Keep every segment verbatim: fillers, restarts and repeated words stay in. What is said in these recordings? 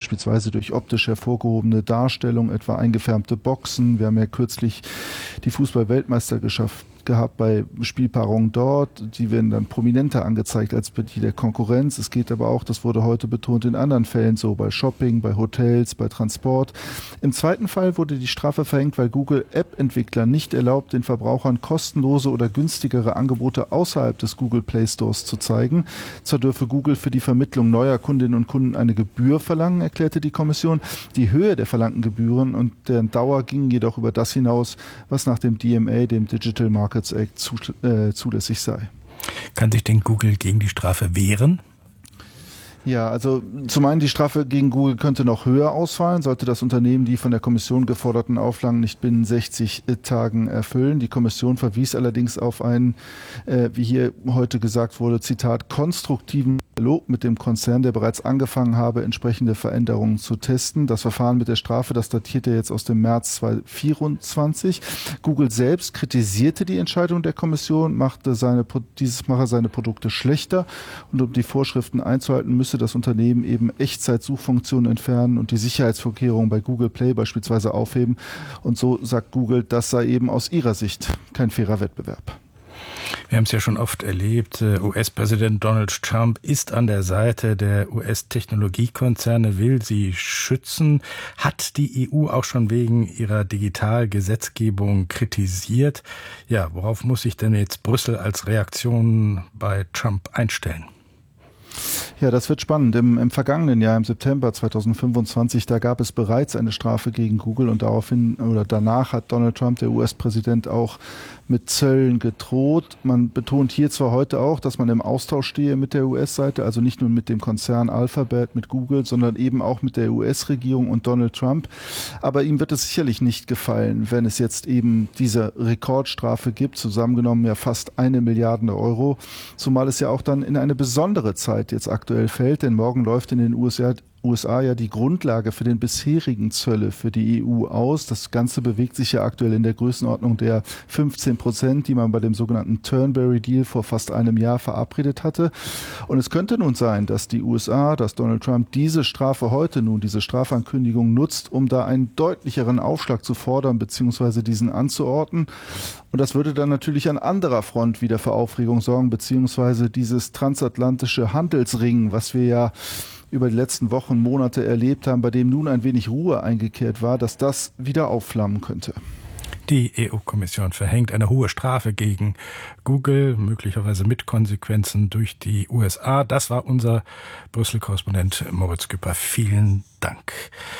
beispielsweise durch optisch hervorgehobene Darstellung, etwa eingefärbte Boxen. Wir haben ja kürzlich die Fußball-Weltmeisterschaft gehabt bei Spielpaarungen dort. Die werden dann prominenter angezeigt als bei die der Konkurrenz. Es geht aber auch, das wurde heute betont, in anderen Fällen so, bei Shopping, bei Hotels, bei Transport. Im zweiten Fall wurde die Strafe verhängt, weil Google App-Entwickler nicht erlaubt, den Verbrauchern kostenlose oder günstigere Angebote außerhalb des Google Play Stores zu zeigen. Zwar dürfe Google für die Vermittlung neuer Kundinnen und Kunden eine Gebühr verlangen, erklärte die Kommission. Die Höhe der verlangten Gebühren und deren Dauer gingen jedoch über das hinaus, was nach dem D M A, dem Digital Markets Act, zu, äh, zulässig sei. Kann sich denn Google gegen die Strafe wehren? Ja, also zum einen die Strafe gegen Google könnte noch höher ausfallen, sollte das Unternehmen die von der Kommission geforderten Auflagen nicht binnen sechzig Tagen erfüllen. Die Kommission verwies allerdings auf einen, äh, wie hier heute gesagt wurde, Zitat, konstruktiven Dialog mit dem Konzern, der bereits angefangen habe, entsprechende Veränderungen zu testen. Das Verfahren mit der Strafe, das datierte jetzt aus dem März zweitausendvierundzwanzig. Google selbst kritisierte die Entscheidung der Kommission, machte seine, dieses mache seine Produkte schlechter und um die Vorschriften einzuhalten, müsse das Unternehmen eben Echtzeit-Suchfunktionen entfernen und die Sicherheitsvorkehrungen bei Google Play beispielsweise aufheben. Und so sagt Google, das sei eben aus ihrer Sicht kein fairer Wettbewerb. Wir haben es ja schon oft erlebt, U S-Präsident Donald Trump ist an der Seite der U S-Technologiekonzerne, will sie schützen, hat die E U auch schon wegen ihrer Digitalgesetzgebung kritisiert. Ja, worauf muss sich denn jetzt Brüssel als Reaktion bei Trump einstellen? Ja, das wird spannend. Im, im vergangenen Jahr, im September zweitausendfünfundzwanzig, da gab es bereits eine Strafe gegen Google und daraufhin oder danach hat Donald Trump, der U S-Präsident, auch mit Zöllen gedroht. Man betont hier zwar heute auch, dass man im Austausch stehe mit der U S-Seite, also nicht nur mit dem Konzern Alphabet, mit Google, sondern eben auch mit der U S-Regierung und Donald Trump. Aber ihm wird es sicherlich nicht gefallen, wenn es jetzt eben diese Rekordstrafe gibt, zusammengenommen ja fast eine Milliarde Euro, zumal es ja auch dann in eine besondere Zeit jetzt aktuell fällt, denn morgen läuft in den U S A U S A ja die Grundlage für den bisherigen Zölle für die E U aus. Das Ganze bewegt sich ja aktuell in der Größenordnung der fünfzehn Prozent, die man bei dem sogenannten Turnberry-Deal vor fast einem Jahr verabredet hatte. Und es könnte nun sein, dass die U S A, dass Donald Trump diese Strafe heute nun, diese Strafankündigung nutzt, um da einen deutlicheren Aufschlag zu fordern bzw. diesen anzuordnen. Und das würde dann natürlich an anderer Front wieder für Aufregung sorgen, beziehungsweise dieses transatlantische Handelsringen, was wir ja über die letzten Wochen, Monate erlebt haben, bei dem nun ein wenig Ruhe eingekehrt war, dass das wieder aufflammen könnte. Die E U-Kommission verhängt eine hohe Strafe gegen Google, möglicherweise mit Konsequenzen durch die U S A. Das war unser Brüssel-Korrespondent Moritz Küpper. Vielen Dank.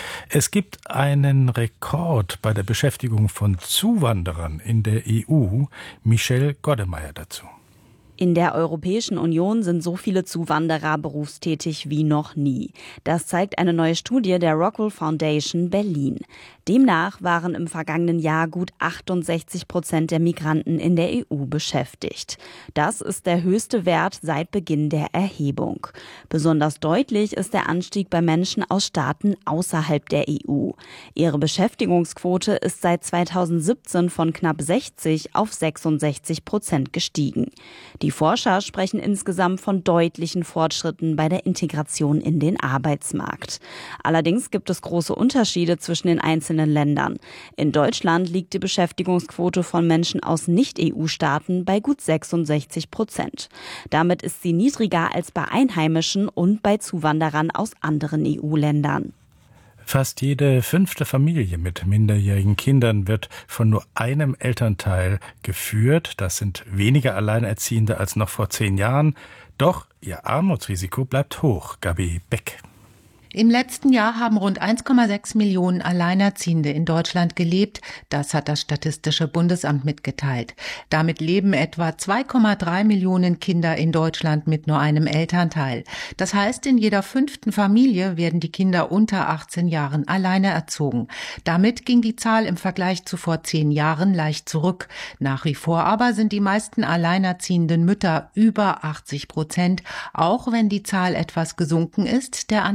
Es gibt einen Rekord bei der Beschäftigung von Zuwanderern in der E U. Michelle Goddemeyer dazu. In der Europäischen Union sind so viele Zuwanderer berufstätig wie noch nie. Das zeigt eine neue Studie der Rockwell Foundation Berlin. Demnach waren im vergangenen Jahr gut achtundsechzig Prozent der Migranten in der E U beschäftigt. Das ist der höchste Wert seit Beginn der Erhebung. Besonders deutlich ist der Anstieg bei Menschen aus Staaten außerhalb der E U. Ihre Beschäftigungsquote ist seit zweitausendsiebzehn von knapp sechzig auf sechsundsechzig Prozent gestiegen. Die Forscher sprechen insgesamt von deutlichen Fortschritten bei der Integration in den Arbeitsmarkt. Allerdings gibt es große Unterschiede zwischen den einzelnen Ländern. In Deutschland liegt die Beschäftigungsquote von Menschen aus Nicht-E U-Staaten bei gut sechsundsechzig Prozent. Damit ist sie niedriger als bei Einheimischen und bei Zuwanderern aus anderen E U-Ländern. Fast jede fünfte Familie mit minderjährigen Kindern wird von nur einem Elternteil geführt. Das sind weniger Alleinerziehende als noch vor zehn Jahren. Doch ihr Armutsrisiko bleibt hoch. Gabi Beck. Im letzten Jahr haben rund eins Komma sechs Millionen Alleinerziehende in Deutschland gelebt. Das hat das Statistische Bundesamt mitgeteilt. Damit leben etwa zwei Komma drei Millionen Kinder in Deutschland mit nur einem Elternteil. Das heißt, in jeder fünften Familie werden die Kinder unter achtzehn Jahren alleine erzogen. Damit ging die Zahl im Vergleich zu vor zehn Jahren leicht zurück. Nach wie vor aber sind die meisten alleinerziehenden Mütter über achtzig Prozent, auch wenn die Zahl etwas gesunken ist. Der Anteil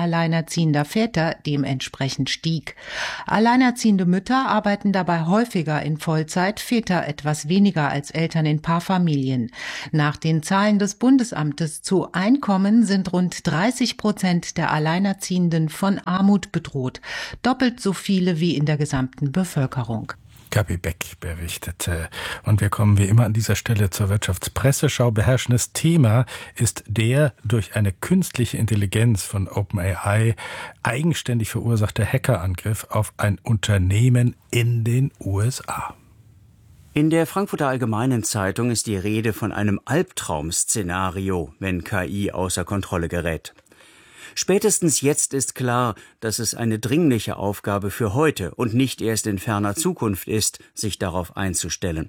alleinerziehender Väter dementsprechend stieg. Alleinerziehende Mütter arbeiten dabei häufiger in Vollzeit, Väter etwas weniger als Eltern in Paarfamilien. Nach den Zahlen des Bundesamtes zu Einkommen sind rund dreißig Prozent der Alleinerziehenden von Armut bedroht, doppelt so viele wie in der gesamten Bevölkerung. Gabi Beck berichtete. Und wir kommen wie immer an dieser Stelle zur Wirtschaftspresseschau. Beherrschendes Thema ist der durch eine künstliche Intelligenz von OpenAI eigenständig verursachte Hackerangriff auf ein Unternehmen in den U S A. In der Frankfurter Allgemeinen Zeitung ist die Rede von einem Albtraum-Szenario, wenn K I außer Kontrolle gerät. Spätestens jetzt ist klar, dass es eine dringliche Aufgabe für heute und nicht erst in ferner Zukunft ist, sich darauf einzustellen.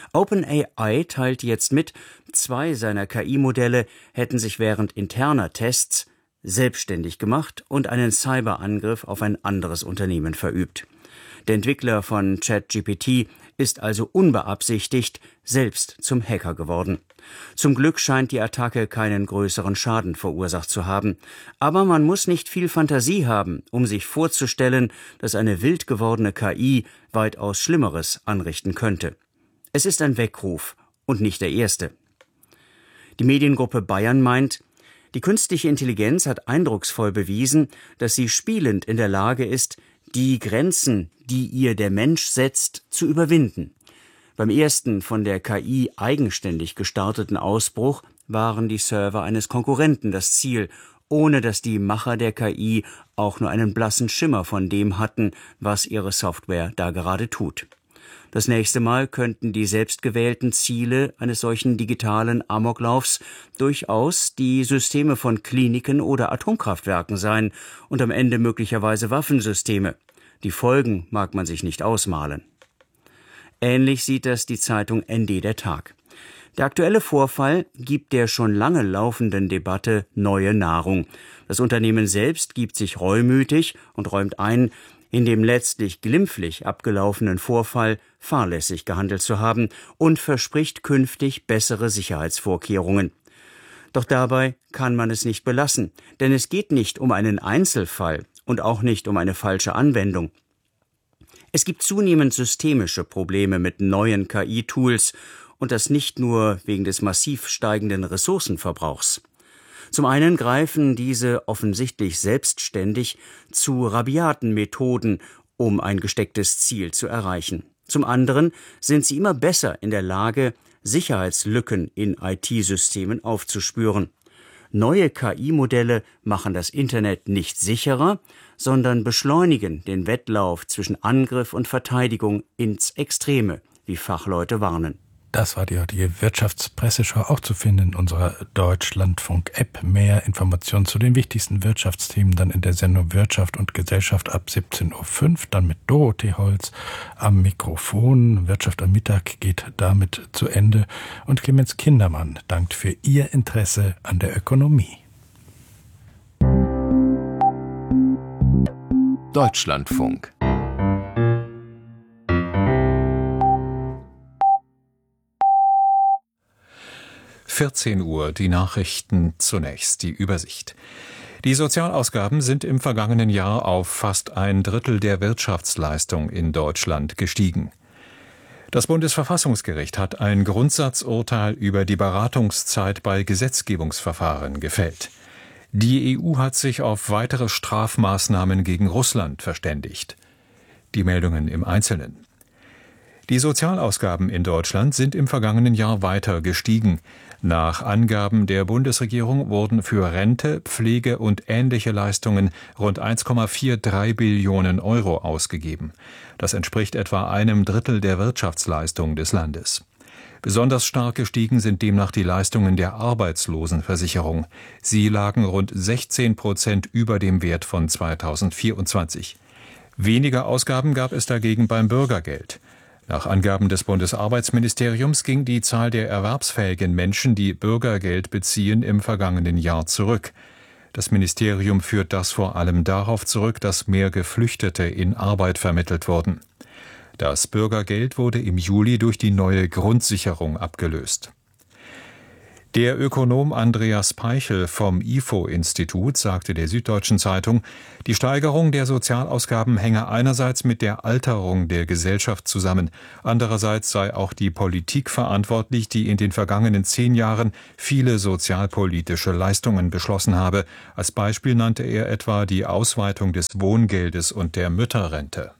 OpenAI teilt jetzt mit, zwei seiner K I-Modelle hätten sich während interner Tests selbstständig gemacht und einen Cyberangriff auf ein anderes Unternehmen verübt. Der Entwickler von ChatGPT ist also unbeabsichtigt selbst zum Hacker geworden. Zum Glück scheint die Attacke keinen größeren Schaden verursacht zu haben. Aber man muss nicht viel Fantasie haben, um sich vorzustellen, dass eine wild gewordene K I weitaus Schlimmeres anrichten könnte. Es ist ein Weckruf und nicht der erste. Die Mediengruppe Bayern meint, die künstliche Intelligenz hat eindrucksvoll bewiesen, dass sie spielend in der Lage ist, die Grenzen, die ihr der Mensch setzt, zu überwinden. Beim ersten von der K I eigenständig gestarteten Ausbruch waren die Server eines Konkurrenten das Ziel, ohne dass die Macher der K I auch nur einen blassen Schimmer von dem hatten, was ihre Software da gerade tut. Das nächste Mal könnten die selbstgewählten Ziele eines solchen digitalen Amoklaufs durchaus die Systeme von Kliniken oder Atomkraftwerken sein und am Ende möglicherweise Waffensysteme. Die Folgen mag man sich nicht ausmalen. Ähnlich sieht das die Zeitung N D der Tag. Der aktuelle Vorfall gibt der schon lange laufenden Debatte neue Nahrung. Das Unternehmen selbst gibt sich reumütig und räumt ein, in dem letztlich glimpflich abgelaufenen Vorfall fahrlässig gehandelt zu haben und verspricht künftig bessere Sicherheitsvorkehrungen. Doch dabei kann man es nicht belassen, denn es geht nicht um einen Einzelfall und auch nicht um eine falsche Anwendung. Es gibt zunehmend systemische Probleme mit neuen K I-Tools und das nicht nur wegen des massiv steigenden Ressourcenverbrauchs. Zum einen greifen diese offensichtlich selbstständig zu rabiaten Methoden, um ein gestecktes Ziel zu erreichen. Zum anderen sind sie immer besser in der Lage, Sicherheitslücken in I T-Systemen aufzuspüren. Neue K I-Modelle machen das Internet nicht sicherer, sondern beschleunigen den Wettlauf zwischen Angriff und Verteidigung ins Extreme, wie Fachleute warnen. Das war die heutige Wirtschaftspresseschau, auch zu finden in unserer Deutschlandfunk-App. Mehr Informationen zu den wichtigsten Wirtschaftsthemen dann in der Sendung Wirtschaft und Gesellschaft ab siebzehn Uhr fünf, dann mit Dorothee Holz am Mikrofon. Wirtschaft am Mittag geht damit zu Ende und Clemens Kindermann dankt für Ihr Interesse an der Ökonomie. Deutschlandfunk. vierzehn Uhr, die Nachrichten zunächst, die Übersicht. Die Sozialausgaben sind im vergangenen Jahr auf fast ein Drittel der Wirtschaftsleistung in Deutschland gestiegen. Das Bundesverfassungsgericht hat ein Grundsatzurteil über die Beratungszeit bei Gesetzgebungsverfahren gefällt. Die E U hat sich auf weitere Strafmaßnahmen gegen Russland verständigt. Die Meldungen im Einzelnen. Die Sozialausgaben in Deutschland sind im vergangenen Jahr weiter gestiegen. Nach Angaben der Bundesregierung wurden für Rente, Pflege und ähnliche Leistungen rund eins Komma dreiundvierzig Billionen Euro ausgegeben. Das entspricht etwa einem Drittel der Wirtschaftsleistung des Landes. Besonders stark gestiegen sind demnach die Leistungen der Arbeitslosenversicherung. Sie lagen rund sechzehn Prozent über dem Wert von zweitausendvierundzwanzig. Weniger Ausgaben gab es dagegen beim Bürgergeld. Nach Angaben des Bundesarbeitsministeriums ging die Zahl der erwerbsfähigen Menschen, die Bürgergeld beziehen, im vergangenen Jahr zurück. Das Ministerium führt das vor allem darauf zurück, dass mehr Geflüchtete in Arbeit vermittelt wurden. Das Bürgergeld wurde im Juli durch die neue Grundsicherung abgelöst. Der Ökonom Andreas Peichel vom I F O-Institut sagte der Süddeutschen Zeitung, die Steigerung der Sozialausgaben hänge einerseits mit der Alterung der Gesellschaft zusammen, andererseits sei auch die Politik verantwortlich, die in den vergangenen zehn Jahren viele sozialpolitische Leistungen beschlossen habe. Als Beispiel nannte er etwa die Ausweitung des Wohngeldes und der Mütterrente.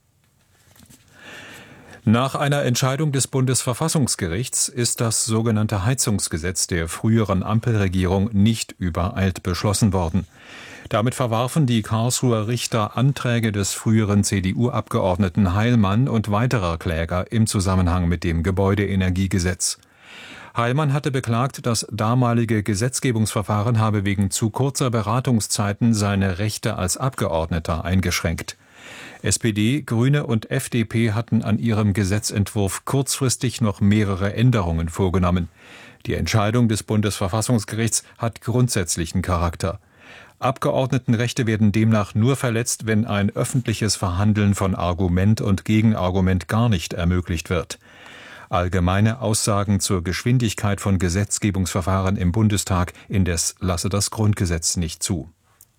Nach einer Entscheidung des Bundesverfassungsgerichts ist das sogenannte Heizungsgesetz der früheren Ampelregierung nicht übereilt beschlossen worden. Damit verwarfen die Karlsruher Richter Anträge des früheren C D U-Abgeordneten Heilmann und weiterer Kläger im Zusammenhang mit dem Gebäudeenergiegesetz. Heilmann hatte beklagt, das damalige Gesetzgebungsverfahren habe wegen zu kurzer Beratungszeiten seine Rechte als Abgeordneter eingeschränkt. S P D, Grüne und F D P hatten an ihrem Gesetzentwurf kurzfristig noch mehrere Änderungen vorgenommen. Die Entscheidung des Bundesverfassungsgerichts hat grundsätzlichen Charakter. Abgeordnetenrechte werden demnach nur verletzt, wenn ein öffentliches Verhandeln von Argument und Gegenargument gar nicht ermöglicht wird. Allgemeine Aussagen zur Geschwindigkeit von Gesetzgebungsverfahren im Bundestag indes lasse das Grundgesetz nicht zu.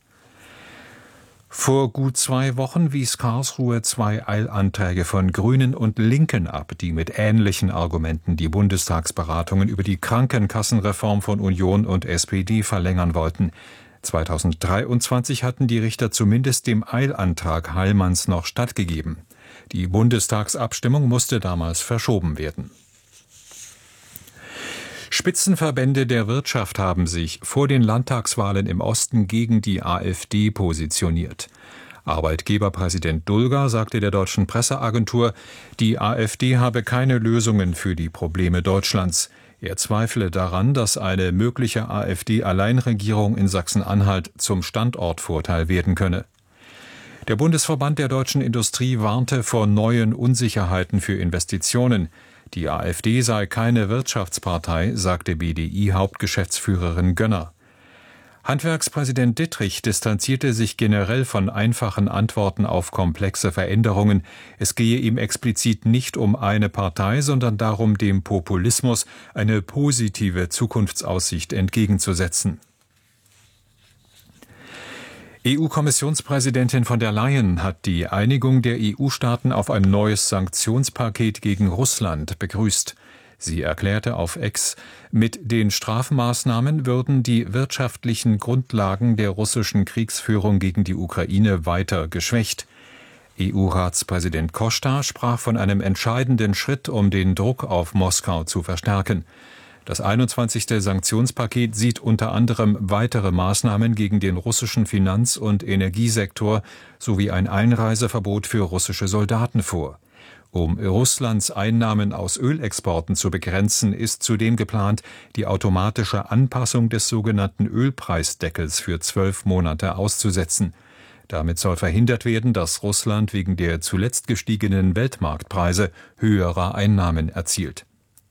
Vor gut zwei Wochen wies Karlsruhe zwei Eilanträge von Grünen und Linken ab, die mit ähnlichen Argumenten die Bundestagsberatungen über die Krankenkassenreform von Union und S P D verlängern wollten. zweitausenddreiundzwanzig hatten die Richter zumindest dem Eilantrag Heilmanns noch stattgegeben. Die Bundestagsabstimmung musste damals verschoben werden. Spitzenverbände der Wirtschaft haben sich vor den Landtagswahlen im Osten gegen die AfD positioniert. Arbeitgeberpräsident Dulger sagte der deutschen Presseagentur, die AfD habe keine Lösungen für die Probleme Deutschlands. Er zweifle daran, dass eine mögliche AfD-Alleinregierung in Sachsen-Anhalt zum Standortvorteil werden könne. Der Bundesverband der deutschen Industrie warnte vor neuen Unsicherheiten für Investitionen. Die AfD sei keine Wirtschaftspartei, sagte B D I-Hauptgeschäftsführerin Gönner. Handwerkspräsident Dittrich distanzierte sich generell von einfachen Antworten auf komplexe Veränderungen. Es gehe ihm explizit nicht um eine Partei, sondern darum, dem Populismus eine positive Zukunftsaussicht entgegenzusetzen. E U-Kommissionspräsidentin von der Leyen hat die Einigung der E U-Staaten auf ein neues Sanktionspaket gegen Russland begrüßt. Sie erklärte auf X, mit den Strafmaßnahmen würden die wirtschaftlichen Grundlagen der russischen Kriegsführung gegen die Ukraine weiter geschwächt. E U-Ratspräsident Costa sprach von einem entscheidenden Schritt, um den Druck auf Moskau zu verstärken. Das einundzwanzigste Sanktionspaket sieht unter anderem weitere Maßnahmen gegen den russischen Finanz- und Energiesektor sowie ein Einreiseverbot für russische Soldaten vor. Um Russlands Einnahmen aus Ölexporten zu begrenzen, ist zudem geplant, die automatische Anpassung des sogenannten Ölpreisdeckels für zwölf Monate auszusetzen. Damit soll verhindert werden, dass Russland wegen der zuletzt gestiegenen Weltmarktpreise höhere Einnahmen erzielt.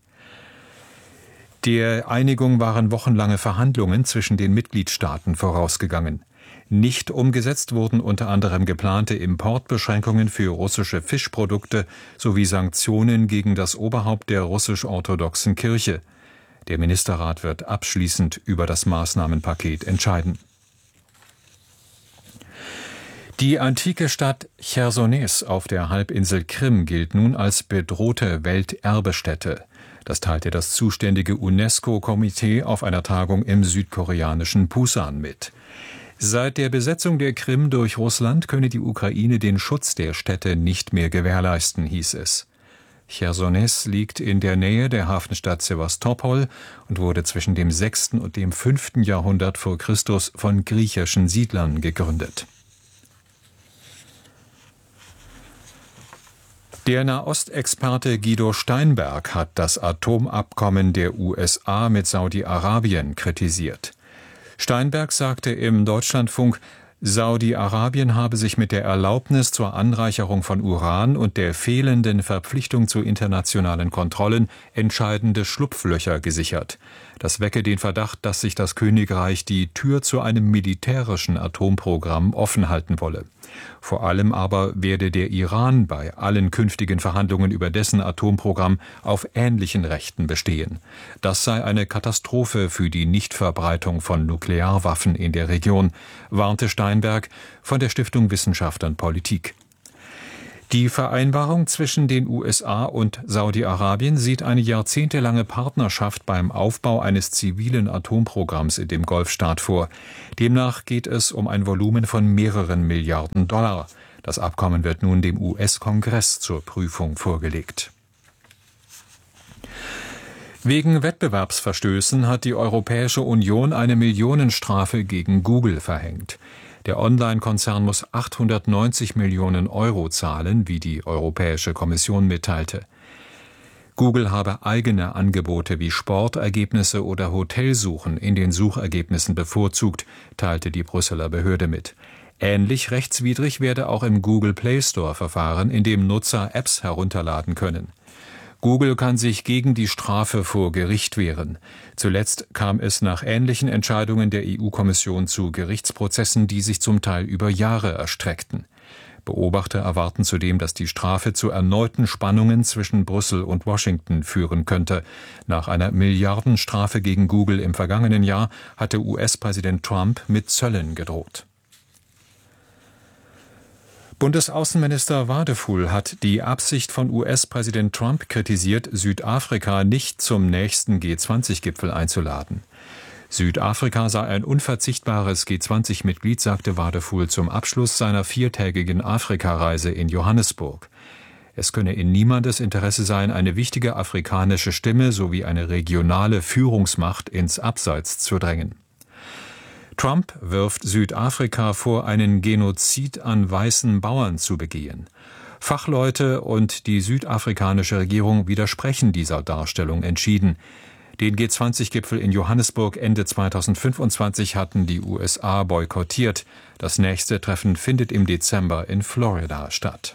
Der Einigung waren wochenlange Verhandlungen zwischen den Mitgliedstaaten vorausgegangen. Nicht umgesetzt wurden unter anderem geplante Importbeschränkungen für russische Fischprodukte sowie Sanktionen gegen das Oberhaupt der russisch-orthodoxen Kirche. Der Ministerrat wird abschließend über das Maßnahmenpaket entscheiden. Die antike Stadt Chersoneß auf der Halbinsel Krim gilt nun als bedrohte Welterbestätte. Das teilte das zuständige UNESCO-Komitee auf einer Tagung im südkoreanischen Pusan mit. Seit der Besetzung der Krim durch Russland könne die Ukraine den Schutz der Städte nicht mehr gewährleisten, hieß es. Chersoneß liegt in der Nähe der Hafenstadt Sewastopol und wurde zwischen dem sechsten und dem fünften Jahrhundert vor Christus von griechischen Siedlern gegründet. Der Nahostexperte Guido Steinberg hat das Atomabkommen der U S A mit Saudi-Arabien kritisiert. Steinberg sagte im Deutschlandfunk, Saudi-Arabien habe sich mit der Erlaubnis zur Anreicherung von Uran und der fehlenden Verpflichtung zu internationalen Kontrollen entscheidende Schlupflöcher gesichert. Das wecke den Verdacht, dass sich das Königreich die Tür zu einem militärischen Atomprogramm offen halten wolle. Vor allem aber werde der Iran bei allen künftigen Verhandlungen über dessen Atomprogramm auf ähnlichen Rechten bestehen. Das sei eine Katastrophe für die Nichtverbreitung von Nuklearwaffen in der Region, warnte Steinberg von der Stiftung Wissenschaft und Politik. Die Vereinbarung zwischen den U S A und Saudi-Arabien sieht eine jahrzehntelange Partnerschaft beim Aufbau eines zivilen Atomprogramms in dem Golfstaat vor. Demnach geht es um ein Volumen von mehreren Milliarden Dollar. Das Abkommen wird nun dem U S-Kongress zur Prüfung vorgelegt. Wegen Wettbewerbsverstößen hat die Europäische Union eine Millionenstrafe gegen Google verhängt. Der Online-Konzern muss achthundertneunzig Millionen Euro zahlen, wie die Europäische Kommission mitteilte. Google habe eigene Angebote wie Sportergebnisse oder Hotelsuchen in den Suchergebnissen bevorzugt, teilte die Brüsseler Behörde mit. Ähnlich rechtswidrig werde auch im Google Play Store verfahren, in dem Nutzer Apps herunterladen können. Google kann sich gegen die Strafe vor Gericht wehren. Zuletzt kam es nach ähnlichen Entscheidungen der E U-Kommission zu Gerichtsprozessen, die sich zum Teil über Jahre erstreckten. Beobachter erwarten zudem, dass die Strafe zu erneuten Spannungen zwischen Brüssel und Washington führen könnte. Nach einer Milliardenstrafe gegen Google im vergangenen Jahr hatte U S-Präsident Trump mit Zöllen gedroht. Bundesaußenminister Wadefuhl hat die Absicht von U S-Präsident Trump kritisiert, Südafrika nicht zum nächsten G zwanzig Gipfel einzuladen. Südafrika sei ein unverzichtbares G zwanzig Mitglied, sagte Wadefuhl zum Abschluss seiner viertägigen Afrikareise in Johannesburg. Es könne in niemandes Interesse sein, eine wichtige afrikanische Stimme sowie eine regionale Führungsmacht ins Abseits zu drängen. Trump wirft Südafrika vor, einen Genozid an weißen Bauern zu begehen. Fachleute und die südafrikanische Regierung widersprechen dieser Darstellung entschieden. Den G zwanzig Gipfel in Johannesburg Ende zweitausendfünfundzwanzig hatten die U S A boykottiert. Das nächste Treffen findet im Dezember in Florida statt.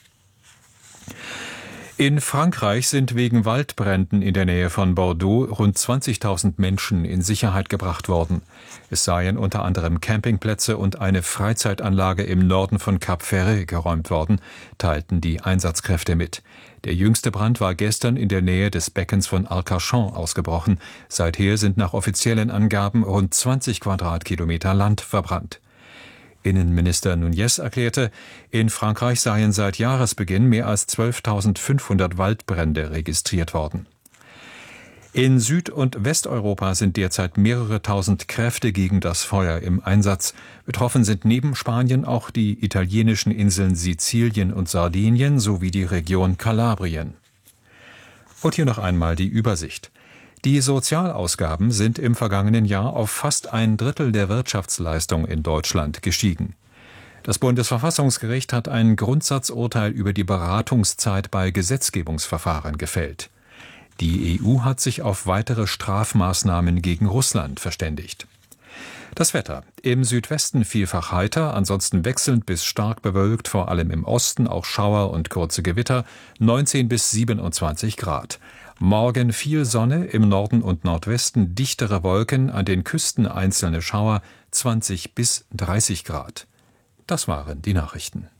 In Frankreich sind wegen Waldbränden in der Nähe von Bordeaux rund zwanzigtausend Menschen in Sicherheit gebracht worden. Es seien unter anderem Campingplätze und eine Freizeitanlage im Norden von Cap Ferret geräumt worden, teilten die Einsatzkräfte mit. Der jüngste Brand war gestern in der Nähe des Beckens von Arcachon ausgebrochen. Seither sind nach offiziellen Angaben rund zwanzig Quadratkilometer Land verbrannt. Innenminister Nunez erklärte, in Frankreich seien seit Jahresbeginn mehr als zwölftausendfünfhundert Waldbrände registriert worden. In Süd- und Westeuropa sind derzeit mehrere tausend Kräfte gegen das Feuer im Einsatz. Betroffen sind neben Spanien auch die italienischen Inseln Sizilien und Sardinien sowie die Region Kalabrien. Und hier noch einmal die Übersicht. Die Sozialausgaben sind im vergangenen Jahr auf fast ein Drittel der Wirtschaftsleistung in Deutschland gestiegen. Das Bundesverfassungsgericht hat ein Grundsatzurteil über die Beratungszeit bei Gesetzgebungsverfahren gefällt. Die E U hat sich auf weitere Strafmaßnahmen gegen Russland verständigt. Das Wetter. Im Südwesten vielfach heiter, ansonsten wechselnd bis stark bewölkt, vor allem im Osten auch Schauer und kurze Gewitter, neunzehn bis siebenundzwanzig Grad. Morgen viel Sonne, im Norden und Nordwesten dichtere Wolken, an den Küsten einzelne Schauer, zwanzig bis dreißig Grad. Das waren die Nachrichten.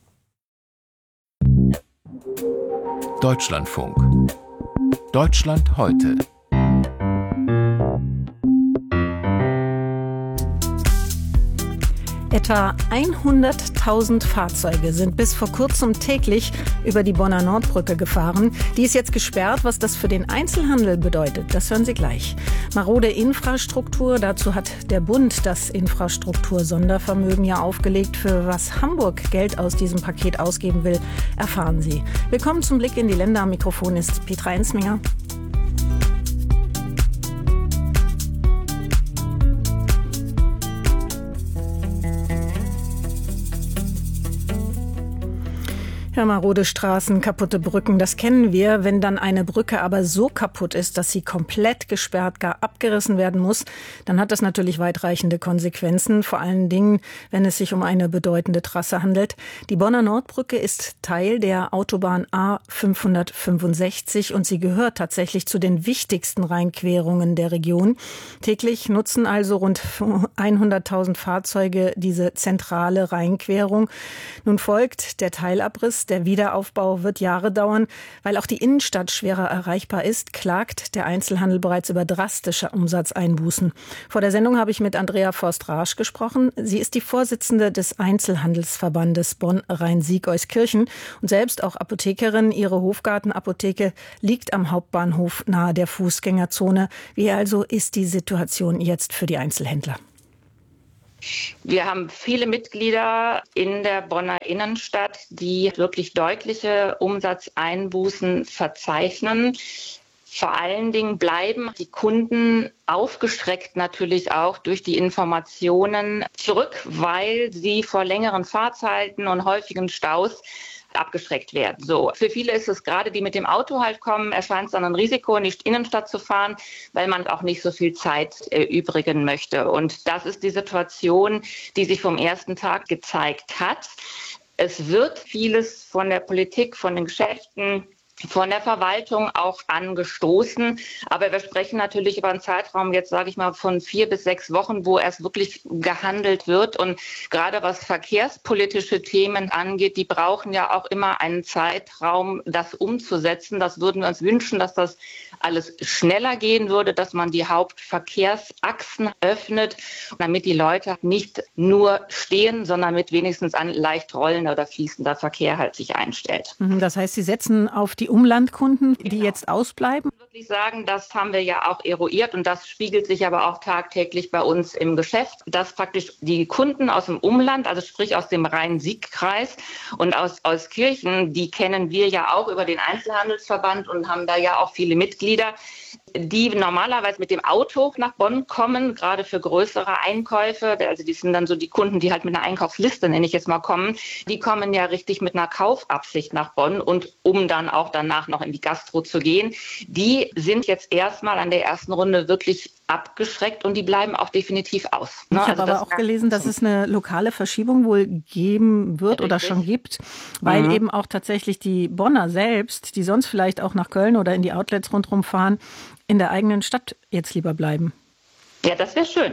Deutschlandfunk. Deutschland heute. Etwa hunderttausend Fahrzeuge sind bis vor kurzem täglich über die Bonner Nordbrücke gefahren. Die ist jetzt gesperrt. Was das für den Einzelhandel bedeutet, das hören Sie gleich. Marode Infrastruktur, dazu hat der Bund das Infrastruktur-Sondervermögen ja aufgelegt. Für was Hamburg Geld aus diesem Paket ausgeben will, erfahren Sie. Willkommen zum Blick in die Länder. Am Mikrofon ist Petra Ensminger. Ja, marode Straßen, kaputte Brücken, das kennen wir. Wenn dann eine Brücke aber so kaputt ist, dass sie komplett gesperrt, gar abgerissen werden muss, dann hat das natürlich weitreichende Konsequenzen. Vor allen Dingen, wenn es sich um eine bedeutende Trasse handelt. Die Bonner Nordbrücke ist Teil der Autobahn A fünfhundertfünfundsechzig und sie gehört tatsächlich zu den wichtigsten Rheinquerungen der Region. Täglich nutzen also rund hunderttausend Fahrzeuge diese zentrale Rheinquerung. Nun folgt der Teilabriss. Der Wiederaufbau wird Jahre dauern. Weil auch die Innenstadt schwerer erreichbar ist, klagt der Einzelhandel bereits über drastische Umsatzeinbußen. Vor der Sendung habe ich mit Andrea Forst-Raasch gesprochen. Sie ist die Vorsitzende des Einzelhandelsverbandes Bonn-Rhein-Sieg-Euskirchen und selbst auch Apothekerin. Ihre Hofgarten-Apotheke liegt am Hauptbahnhof nahe der Fußgängerzone. Wie also ist die Situation jetzt für die Einzelhändler? Wir haben viele Mitglieder in der Bonner Innenstadt, die wirklich deutliche Umsatzeinbußen verzeichnen. Vor allen Dingen bleiben die Kunden aufgeschreckt natürlich auch durch die Informationen zurück, weil sie vor längeren Fahrzeiten und häufigen Staus abgeschreckt werden. So, für viele ist es gerade, die mit dem Auto halt kommen, erscheint es dann ein Risiko, in die Innenstadt zu fahren, weil man auch nicht so viel Zeit äh, übrigen möchte. Und das ist die Situation, die sich vom ersten Tag gezeigt hat. Es wird vieles von der Politik, von den Geschäften, von der Verwaltung auch angestoßen. Aber wir sprechen natürlich über einen Zeitraum, jetzt sage ich mal, von vier bis sechs Wochen, wo erst wirklich gehandelt wird. Und gerade was verkehrspolitische Themen angeht, die brauchen ja auch immer einen Zeitraum, das umzusetzen. Das würden wir uns wünschen, dass das alles schneller gehen würde, dass man die Hauptverkehrsachsen öffnet, damit die Leute nicht nur stehen, sondern mit wenigstens ein leicht rollender oder fließender Verkehr halt sich einstellt. Das heißt, Sie setzen auf die Umlandkunden, die genau. jetzt ausbleiben? Ich würde wirklich sagen, das haben wir ja auch eruiert und das spiegelt sich aber auch tagtäglich bei uns im Geschäft, dass praktisch die Kunden aus dem Umland, also sprich aus dem Rhein-Sieg-Kreis und aus Euskirchen, die kennen wir ja auch über den Einzelhandelsverband und haben da ja auch viele Mitglieder, die normalerweise mit dem Auto nach Bonn kommen, gerade für größere Einkäufe. Also die sind dann so die Kunden, die halt mit einer Einkaufsliste, nenne ich jetzt mal, kommen. Die kommen ja richtig mit einer Kaufabsicht nach Bonn und um dann auch danach noch in die Gastro zu gehen. Die sind jetzt erstmal an der ersten Runde wirklich abgeschreckt und die bleiben auch definitiv aus. Ich ne? habe also aber auch gelesen, dass es eine lokale Verschiebung wohl geben wird oder schon gibt, weil mhm. eben auch tatsächlich die Bonner selbst, die sonst vielleicht auch nach Köln oder in die Outlets rundherum fahren, in der eigenen Stadt jetzt lieber bleiben. Ja, das wäre schön.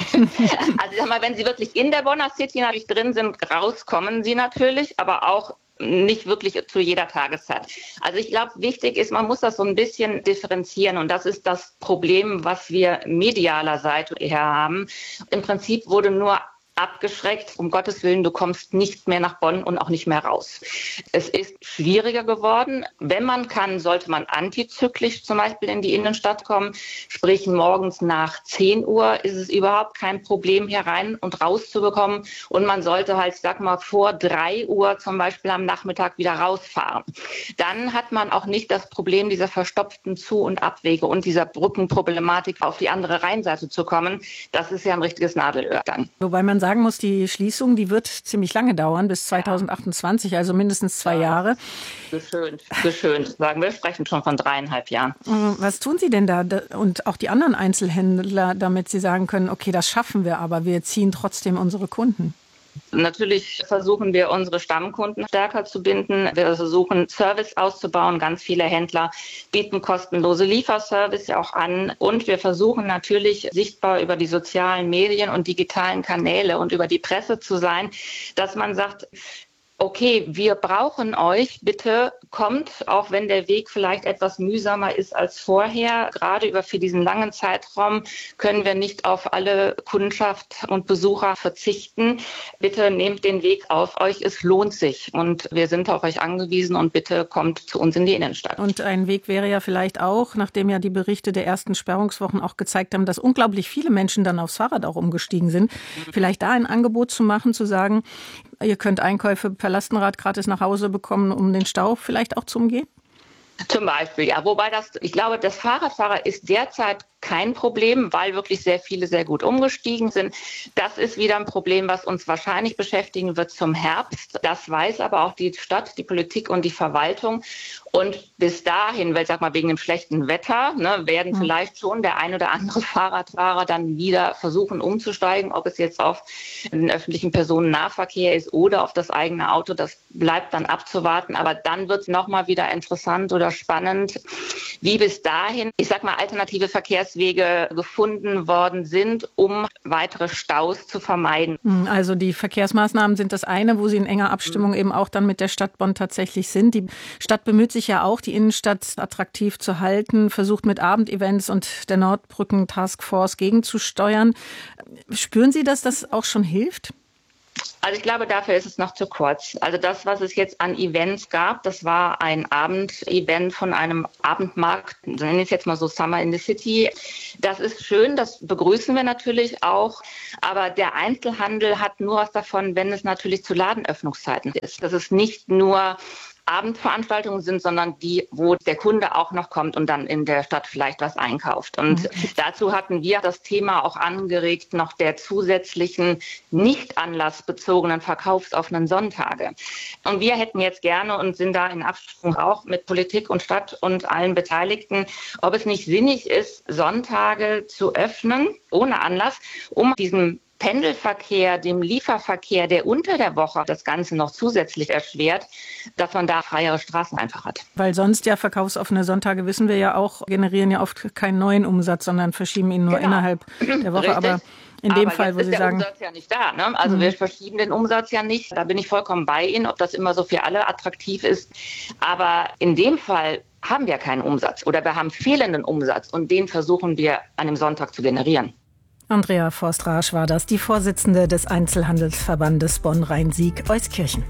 Also sag mal, wenn Sie wirklich in der Bonner City natürlich drin sind, rauskommen Sie natürlich, aber auch nicht wirklich zu jeder Tageszeit. Also ich glaube, wichtig ist, man muss das so ein bisschen differenzieren und das ist das Problem, was wir medialer Seite her haben. Im Prinzip wurde nur abgeschreckt, um Gottes Willen, du kommst nicht mehr nach Bonn und auch nicht mehr raus. Es ist schwieriger geworden. Wenn man kann, sollte man antizyklisch zum Beispiel in die Innenstadt kommen. Sprich, morgens nach zehn Uhr ist es überhaupt kein Problem, hier rein und raus zu bekommen. Und man sollte halt, sag mal, vor drei Uhr zum Beispiel am Nachmittag wieder rausfahren. Dann hat man auch nicht das Problem dieser verstopften Zu- und Abwege und dieser Brückenproblematik auf die andere Rheinseite zu kommen. Das ist ja ein richtiges Nadelöhr dann. Wobei man sagen muss, die Schließung, die wird ziemlich lange dauern, bis zweitausendachtundzwanzig, also mindestens zwei Jahre. Geschönt, geschönt. Sagen wir, sprechen schon von dreieinhalb Jahren. Was tun Sie denn da und auch die anderen Einzelhändler, damit Sie sagen können, okay, das schaffen wir, aber wir ziehen trotzdem unsere Kunden? Natürlich versuchen wir, unsere Stammkunden stärker zu binden. Wir versuchen, Service auszubauen. Ganz viele Händler bieten kostenlose Lieferservice auch an. Und wir versuchen natürlich, sichtbar über die sozialen Medien und digitalen Kanäle und über die Presse zu sein, dass man sagt, okay, wir brauchen euch, bitte kommt, auch wenn der Weg vielleicht etwas mühsamer ist als vorher. Gerade über für diesen langen Zeitraum können wir nicht auf alle Kundschaft und Besucher verzichten. Bitte nehmt den Weg auf euch, es lohnt sich und wir sind auf euch angewiesen und bitte kommt zu uns in die Innenstadt. Und ein Weg wäre ja vielleicht auch, nachdem ja die Berichte der ersten Sperrungswochen auch gezeigt haben, dass unglaublich viele Menschen dann aufs Fahrrad auch umgestiegen sind, vielleicht da ein Angebot zu machen, zu sagen, ihr könnt Einkäufe per Lastenrad gratis nach Hause bekommen, um den Stau vielleicht auch zu umgehen? Zum Beispiel, ja. Wobei das, ich glaube, das Fahrradfahrer ist derzeit kein Problem, weil wirklich sehr viele sehr gut umgestiegen sind. Das ist wieder ein Problem, was uns wahrscheinlich beschäftigen wird zum Herbst. Das weiß aber auch die Stadt, die Politik und die Verwaltung. Und bis dahin, weil, sag mal, wegen dem schlechten Wetter, ne, werden vielleicht schon der ein oder andere Fahrradfahrer dann wieder versuchen umzusteigen, ob es jetzt auf den öffentlichen Personennahverkehr ist oder auf das eigene Auto. Das bleibt dann abzuwarten. Aber dann wird es nochmal wieder interessant oder spannend, wie bis dahin, ich sag mal, alternative Verkehrswege gefunden worden sind, um weitere Staus zu vermeiden. Also die Verkehrsmaßnahmen sind das eine, wo Sie in enger Abstimmung eben auch dann mit der Stadt Bonn tatsächlich sind. Die Stadt bemüht sich ja auch, die Innenstadt attraktiv zu halten, versucht mit Abendevents und der Nordbrücken-Taskforce gegenzusteuern. Spüren Sie, dass das auch schon hilft? Also ich glaube, dafür ist es noch zu kurz. Also das, was es jetzt an Events gab, das war ein Abendevent von einem Abendmarkt, ich nenne es jetzt mal so Summer in the City. Das ist schön, das begrüßen wir natürlich auch. Aber der Einzelhandel hat nur was davon, wenn es natürlich zu Ladenöffnungszeiten ist. Das ist nicht nur Abendveranstaltungen sind, sondern die, wo der Kunde auch noch kommt und dann in der Stadt vielleicht was einkauft. Und mhm. dazu hatten wir das Thema auch angeregt, noch der zusätzlichen nicht anlassbezogenen verkaufsoffenen Sonntage. Und wir hätten jetzt gerne und sind da in Abstimmung auch mit Politik und Stadt und allen Beteiligten, ob es nicht sinnig ist, Sonntage zu öffnen, ohne Anlass, um diesen Pendelverkehr, dem Lieferverkehr, der unter der Woche das Ganze noch zusätzlich erschwert, dass man da freiere Straßen einfach hat. Weil sonst ja verkaufsoffene Sonntage, wissen wir ja auch, generieren ja oft keinen neuen Umsatz, sondern verschieben ihn nur genau. innerhalb der Woche. Richtig. Aber in dem Aber Fall, wo ist Sie der sagen, Umsatz ja nicht da. Ne? Also mhm. wir verschieben den Umsatz ja nicht. Da bin ich vollkommen bei Ihnen, ob das immer so für alle attraktiv ist. Aber in dem Fall haben wir keinen Umsatz oder wir haben fehlenden Umsatz und den versuchen wir an dem Sonntag zu generieren. Andrea Forst-Raasch war das, die Vorsitzende des Einzelhandelsverbandes Bonn-Rhein-Sieg-Euskirchen.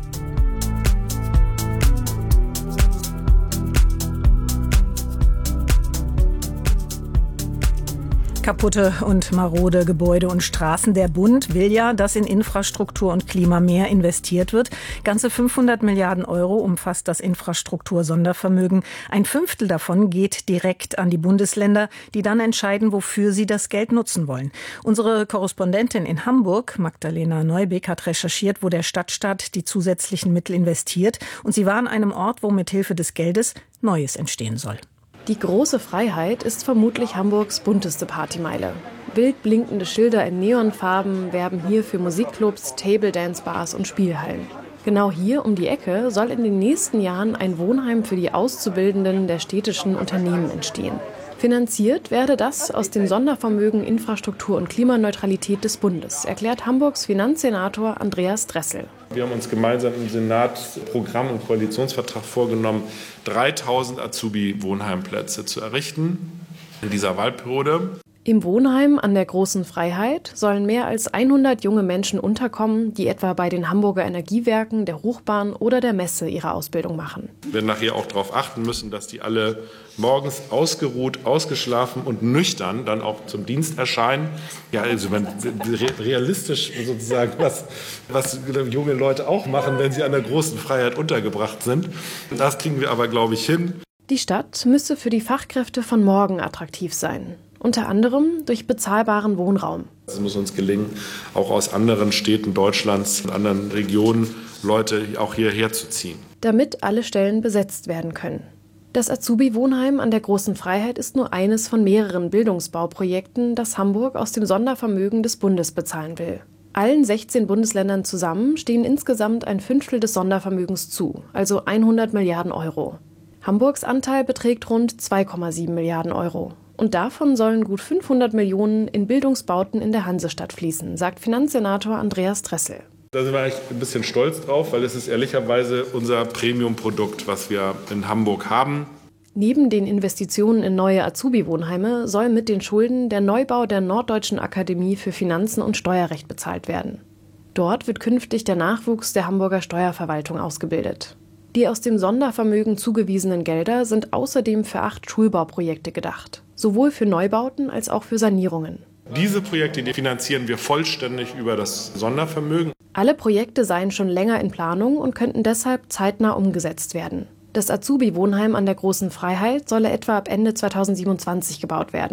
Kaputte und marode Gebäude und Straßen. Der Bund will ja, dass in Infrastruktur und Klima mehr investiert wird. Ganze fünfhundert Milliarden Euro umfasst das Infrastruktur-Sondervermögen. Ein Fünftel davon geht direkt an die Bundesländer, die dann entscheiden, wofür sie das Geld nutzen wollen. Unsere Korrespondentin in Hamburg, Magdalena Neubeck, hat recherchiert, wo der Stadtstaat die zusätzlichen Mittel investiert. Und sie war an einem Ort, wo mithilfe des Geldes Neues entstehen soll. Die große Freiheit ist vermutlich Hamburgs bunteste Partymeile. Wild blinkende Schilder in Neonfarben werben hier für Musikclubs, Table-Dance-Bars und Spielhallen. Genau hier um die Ecke soll in den nächsten Jahren ein Wohnheim für die Auszubildenden der städtischen Unternehmen entstehen. Finanziert werde das aus dem Sondervermögen Infrastruktur und Klimaneutralität des Bundes, erklärt Hamburgs Finanzsenator Andreas Dressel. Wir haben uns gemeinsam im Senat Programm und Koalitionsvertrag vorgenommen, dreitausend Azubi-Wohnheimplätze zu errichten in dieser Wahlperiode. Im Wohnheim an der Großen Freiheit sollen mehr als hundert junge Menschen unterkommen, die etwa bei den Hamburger Energiewerken, der Hochbahn oder der Messe ihre Ausbildung machen. Wir werden nachher auch darauf achten müssen, dass die alle morgens ausgeruht, ausgeschlafen und nüchtern dann auch zum Dienst erscheinen. Ja, also man, realistisch sozusagen, was, was junge Leute auch machen, wenn sie an der Großen Freiheit untergebracht sind. Das kriegen wir aber, glaube ich, hin. Die Stadt müsse für die Fachkräfte von morgen attraktiv sein. Unter anderem durch bezahlbaren Wohnraum. Es muss uns gelingen, auch aus anderen Städten Deutschlands und anderen Regionen Leute auch hierher zu ziehen. Damit alle Stellen besetzt werden können. Das Azubi-Wohnheim an der Großen Freiheit ist nur eines von mehreren Bildungsbauprojekten, das Hamburg aus dem Sondervermögen des Bundes bezahlen will. Allen sechzehn Bundesländern zusammen stehen insgesamt ein Fünftel des Sondervermögens zu, also hundert Milliarden Euro. Hamburgs Anteil beträgt rund zwei Komma sieben Milliarden Euro. Und davon sollen gut fünfhundert Millionen in Bildungsbauten in der Hansestadt fließen, sagt Finanzsenator Andreas Dressel. Da sind wir eigentlich ein bisschen stolz drauf, weil es ist ehrlicherweise unser Premium-Produkt, was wir in Hamburg haben. Neben den Investitionen in neue Azubi-Wohnheime soll mit den Schulden der Neubau der Norddeutschen Akademie für Finanzen und Steuerrecht bezahlt werden. Dort wird künftig der Nachwuchs der Hamburger Steuerverwaltung ausgebildet. Die aus dem Sondervermögen zugewiesenen Gelder sind außerdem für acht Schulbauprojekte gedacht. Sowohl für Neubauten als auch für Sanierungen. Diese Projekte die finanzieren wir vollständig über das Sondervermögen. Alle Projekte seien schon länger in Planung und könnten deshalb zeitnah umgesetzt werden. Das Azubi-Wohnheim an der Großen Freiheit solle etwa ab Ende zweitausendsiebenundzwanzig gebaut werden.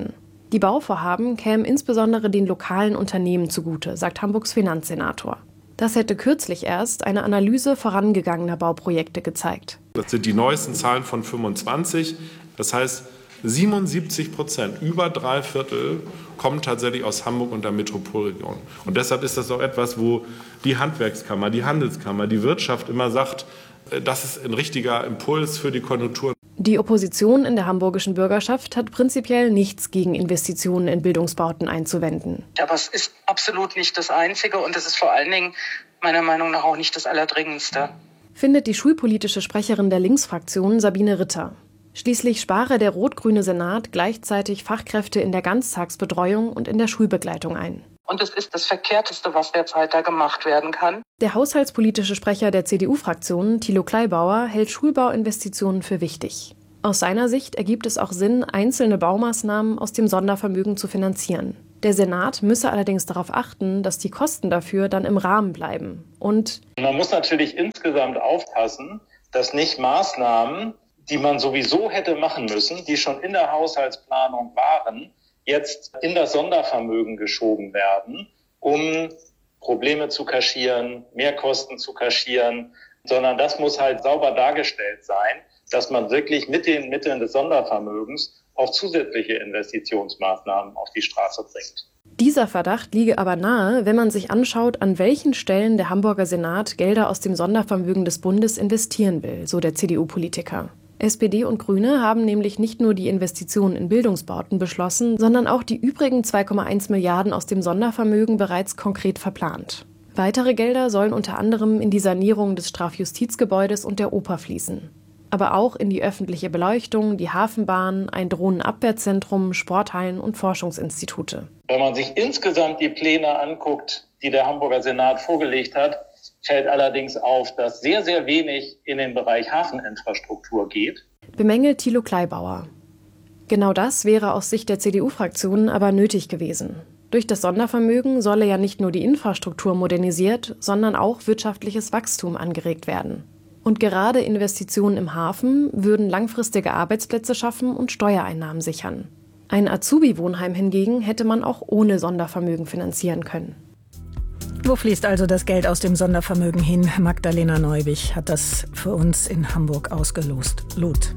Die Bauvorhaben kämen insbesondere den lokalen Unternehmen zugute, sagt Hamburgs Finanzsenator. Das hätte kürzlich erst eine Analyse vorangegangener Bauprojekte gezeigt. Das sind die neuesten Zahlen von fünfundzwanzig. Das heißt, siebenundsiebzig Prozent, über drei Viertel, kommen tatsächlich aus Hamburg und der Metropolregion. Und deshalb ist das auch etwas, wo die Handwerkskammer, die Handelskammer, die Wirtschaft immer sagt, das ist ein richtiger Impuls für die Konjunktur. Die Opposition in der hamburgischen Bürgerschaft hat prinzipiell nichts gegen Investitionen in Bildungsbauten einzuwenden. Aber es ist absolut nicht das Einzige und es ist vor allen Dingen meiner Meinung nach auch nicht das Allerdringendste. Findet die schulpolitische Sprecherin der Linksfraktion Sabine Ritter. Schließlich spare der rot-grüne Senat gleichzeitig Fachkräfte in der Ganztagsbetreuung und in der Schulbegleitung ein. Und es ist das Verkehrteste, was derzeit da gemacht werden kann. Der haushaltspolitische Sprecher der C D U-Fraktion, Thilo Kleibauer, hält Schulbauinvestitionen für wichtig. Aus seiner Sicht ergibt es auch Sinn, einzelne Baumaßnahmen aus dem Sondervermögen zu finanzieren. Der Senat müsse allerdings darauf achten, dass die Kosten dafür dann im Rahmen bleiben. Und man muss natürlich insgesamt aufpassen, dass nicht Maßnahmen, die man sowieso hätte machen müssen, die schon in der Haushaltsplanung waren, jetzt in das Sondervermögen geschoben werden, um Probleme zu kaschieren, Mehrkosten zu kaschieren, sondern das muss halt sauber dargestellt sein, dass man wirklich mit den Mitteln des Sondervermögens auch zusätzliche Investitionsmaßnahmen auf die Straße bringt. Dieser Verdacht liege aber nahe, wenn man sich anschaut, an welchen Stellen der Hamburger Senat Gelder aus dem Sondervermögen des Bundes investieren will, so der C D U-Politiker. S P D und Grüne haben nämlich nicht nur die Investitionen in Bildungsbauten beschlossen, sondern auch die übrigen zwei Komma eins Milliarden aus dem Sondervermögen bereits konkret verplant. Weitere Gelder sollen unter anderem in die Sanierung des Strafjustizgebäudes und der Oper fließen. Aber auch in die öffentliche Beleuchtung, die Hafenbahn, ein Drohnenabwehrzentrum, Sporthallen und Forschungsinstitute. Wenn man sich insgesamt die Pläne anguckt, die der Hamburger Senat vorgelegt hat, fällt allerdings auf, dass sehr, sehr wenig in den Bereich Hafeninfrastruktur geht. Bemängelt Thilo Kleibauer. Genau das wäre aus Sicht der C D U-Fraktion aber nötig gewesen. Durch das Sondervermögen solle ja nicht nur die Infrastruktur modernisiert, sondern auch wirtschaftliches Wachstum angeregt werden. Und gerade Investitionen im Hafen würden langfristige Arbeitsplätze schaffen und Steuereinnahmen sichern. Ein Azubi-Wohnheim hingegen hätte man auch ohne Sondervermögen finanzieren können. Wo fließt also das Geld aus dem Sondervermögen hin? Magdalena Neubich hat das für uns in Hamburg ausgelost. Lotet.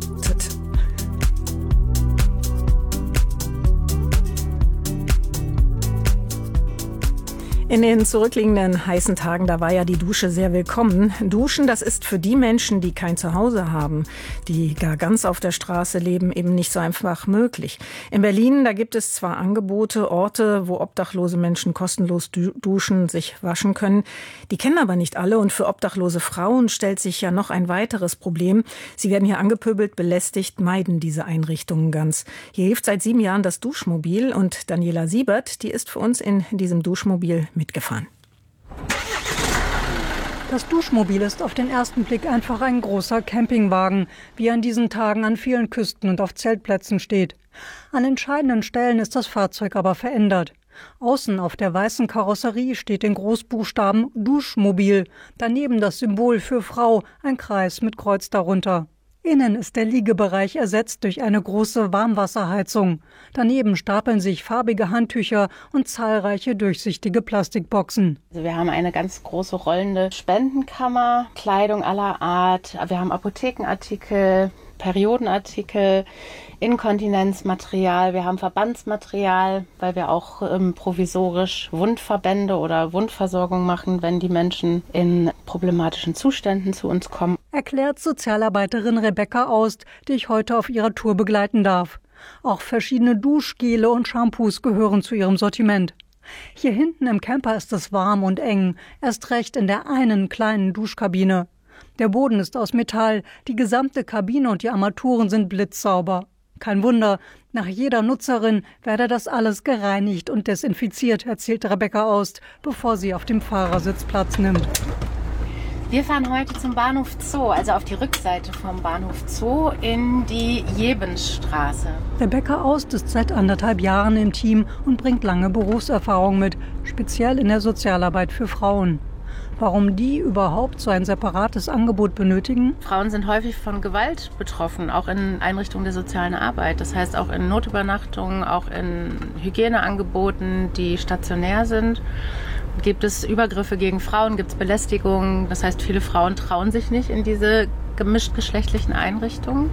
In den zurückliegenden heißen Tagen, da war ja die Dusche sehr willkommen. Duschen, das ist für die Menschen, die kein Zuhause haben, die gar ganz auf der Straße leben, eben nicht so einfach möglich. In Berlin, da gibt es zwar Angebote, Orte, wo obdachlose Menschen kostenlos duschen, sich waschen können. Die kennen aber nicht alle und für obdachlose Frauen stellt sich ja noch ein weiteres Problem. Sie werden hier angepöbelt, belästigt, meiden diese Einrichtungen ganz. Hier hilft seit sieben Jahren das Duschmobil und Daniela Siebert, die ist für uns in diesem Duschmobil mitgefahren. Das Duschmobil ist auf den ersten Blick einfach ein großer Campingwagen, wie an diesen Tagen an vielen Küsten und auf Zeltplätzen steht. An entscheidenden Stellen ist das Fahrzeug aber verändert. Außen auf der weißen Karosserie steht in Großbuchstaben Duschmobil, daneben das Symbol für Frau, ein Kreis mit Kreuz darunter. Innen ist der Liegebereich ersetzt durch eine große Warmwasserheizung. Daneben stapeln sich farbige Handtücher und zahlreiche durchsichtige Plastikboxen. Also wir haben eine ganz große rollende Spendenkammer, Kleidung aller Art. Wir haben Apothekenartikel, Periodenartikel, Inkontinenzmaterial, wir haben Verbandsmaterial, weil wir auch ähm, provisorisch Wundverbände oder Wundversorgung machen, wenn die Menschen in problematischen Zuständen zu uns kommen. Erklärt Sozialarbeiterin Rebecca Aust, die ich heute auf ihrer Tour begleiten darf. Auch verschiedene Duschgele und Shampoos gehören zu ihrem Sortiment. Hier hinten im Camper ist es warm und eng, erst recht in der einen kleinen Duschkabine. Der Boden ist aus Metall, die gesamte Kabine und die Armaturen sind blitzsauber. Kein Wunder, nach jeder Nutzerin werde das alles gereinigt und desinfiziert, erzählt Rebecca Aust, bevor sie auf dem Fahrersitz Platz nimmt. Wir fahren heute zum Bahnhof Zoo, also auf die Rückseite vom Bahnhof Zoo in die Jebensstraße. Rebecca Aust ist seit anderthalb Jahren im Team und bringt lange Berufserfahrung mit, speziell in der Sozialarbeit für Frauen. Warum die überhaupt so ein separates Angebot benötigen? Frauen sind häufig von Gewalt betroffen, auch in Einrichtungen der sozialen Arbeit. Das heißt auch in Notübernachtungen, auch in Hygieneangeboten, die stationär sind. Gibt es Übergriffe gegen Frauen, gibt es Belästigungen. Das heißt, viele Frauen trauen sich nicht in diese gemischtgeschlechtlichen Einrichtungen.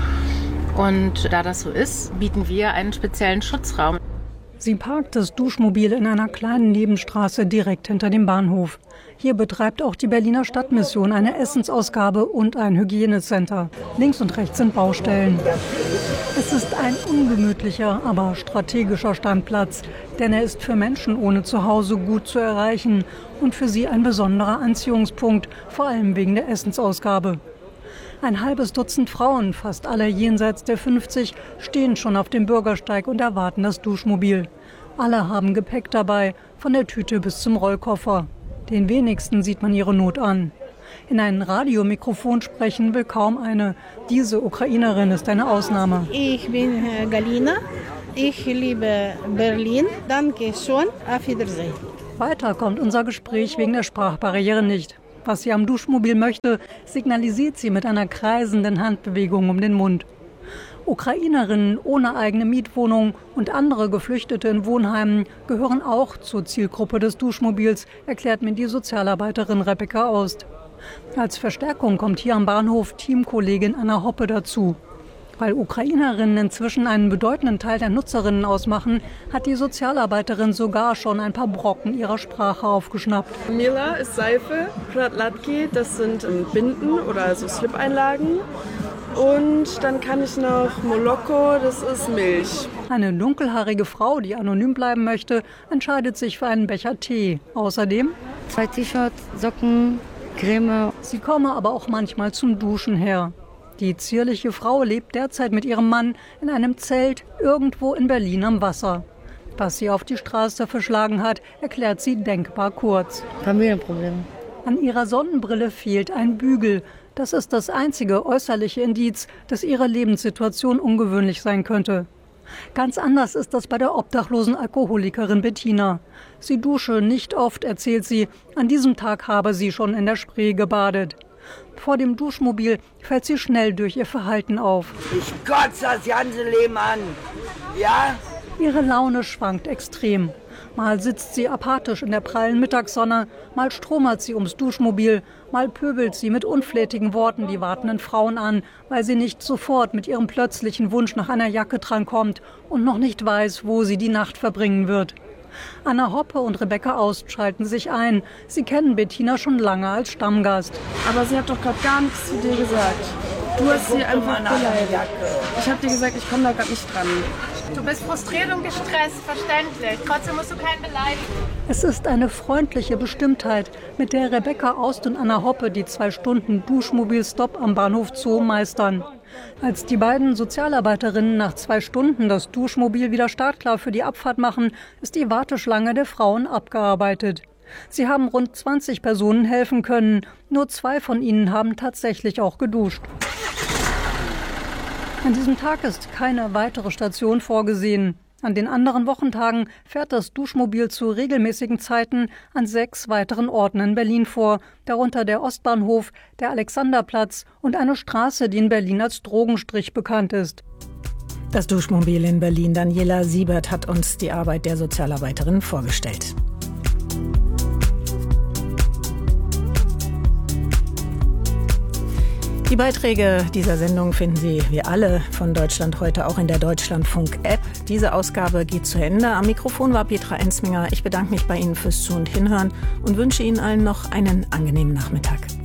Und da das so ist, bieten wir einen speziellen Schutzraum. Sie parkt das Duschmobil in einer kleinen Nebenstraße direkt hinter dem Bahnhof. Hier betreibt auch die Berliner Stadtmission eine Essensausgabe und ein Hygienecenter. Links und rechts sind Baustellen. Es ist ein ungemütlicher, aber strategischer Standplatz, denn er ist für Menschen ohne Zuhause gut zu erreichen und für sie ein besonderer Anziehungspunkt, vor allem wegen der Essensausgabe. Ein halbes Dutzend Frauen, fast alle jenseits der fünfzig, stehen schon auf dem Bürgersteig und erwarten das Duschmobil. Alle haben Gepäck dabei, von der Tüte bis zum Rollkoffer. Den wenigsten sieht man ihre Not an. In ein Radiomikrofon sprechen will kaum eine. Diese Ukrainerin ist eine Ausnahme. Ich bin Galina. Ich liebe Berlin. Danke schon. Auf Wiedersehen. Weiter kommt unser Gespräch wegen der Sprachbarriere nicht. Was sie am Duschmobil möchte, signalisiert sie mit einer kreisenden Handbewegung um den Mund. Ukrainerinnen ohne eigene Mietwohnung und andere Geflüchtete in Wohnheimen gehören auch zur Zielgruppe des Duschmobils, erklärt mir die Sozialarbeiterin Rebecca Aust. Als Verstärkung kommt hier am Bahnhof Teamkollegin Anna Hoppe dazu. Weil Ukrainerinnen inzwischen einen bedeutenden Teil der Nutzerinnen ausmachen, hat die Sozialarbeiterin sogar schon ein paar Brocken ihrer Sprache aufgeschnappt. Mila ist Seife, Kratlatki, das sind Binden oder also Slip-Einlagen. Und dann kann ich noch Moloko, das ist Milch. Eine dunkelhaarige Frau, die anonym bleiben möchte, entscheidet sich für einen Becher Tee. Außerdem zwei T-Shirts, Socken, Creme. Sie komme aber auch manchmal zum Duschen her. Die zierliche Frau lebt derzeit mit ihrem Mann in einem Zelt irgendwo in Berlin am Wasser. Was sie auf die Straße verschlagen hat, erklärt sie denkbar kurz. Familienprobleme. An ihrer Sonnenbrille fehlt ein Bügel. Das ist das einzige äußerliche Indiz, dass ihre Lebenssituation ungewöhnlich sein könnte. Ganz anders ist das bei der obdachlosen Alkoholikerin Bettina. Sie dusche nicht oft, erzählt sie. An diesem Tag habe sie schon in der Spree gebadet. Vor dem Duschmobil fällt sie schnell durch ihr Verhalten auf. Ich kotze das ganze Leben an. Ja? Ihre Laune schwankt extrem. Mal sitzt sie apathisch in der prallen Mittagssonne, mal stromert sie ums Duschmobil, mal pöbelt sie mit unflätigen Worten die wartenden Frauen an, weil sie nicht sofort mit ihrem plötzlichen Wunsch nach einer Jacke drankommt und noch nicht weiß, wo sie die Nacht verbringen wird. Anna Hoppe und Rebecca Aust schalten sich ein. Sie kennen Bettina schon lange als Stammgast. Aber sie hat doch gerade gar nichts zu dir gesagt. Du hast sie einfach beleidigt. Ich habe dir gesagt, ich komme da gerade nicht dran. Du bist frustriert und gestresst, verständlich. Trotzdem musst du keinen beleidigen. Es ist eine freundliche Bestimmtheit, mit der Rebecca Aust und Anna Hoppe die zwei Stunden Duschmobilstopp am Bahnhof Zoo meistern. Als die beiden Sozialarbeiterinnen nach zwei Stunden das Duschmobil wieder startklar für die Abfahrt machen, ist die Warteschlange der Frauen abgearbeitet. Sie haben rund zwanzig Personen helfen können. Nur zwei von ihnen haben tatsächlich auch geduscht. An diesem Tag ist keine weitere Station vorgesehen. An den anderen Wochentagen fährt das Duschmobil zu regelmäßigen Zeiten an sechs weiteren Orten in Berlin vor, darunter der Ostbahnhof, der Alexanderplatz und eine Straße, die in Berlin als Drogenstrich bekannt ist. Das Duschmobil in Berlin. Daniela Siebert hat uns die Arbeit der Sozialarbeiterin vorgestellt. Die Beiträge dieser Sendung finden Sie, wie alle von Deutschland heute, auch in der Deutschlandfunk-App. Diese Ausgabe geht zu Ende. Am Mikrofon war Petra Ensminger. Ich bedanke mich bei Ihnen fürs Zu- und Hinhören und wünsche Ihnen allen noch einen angenehmen Nachmittag.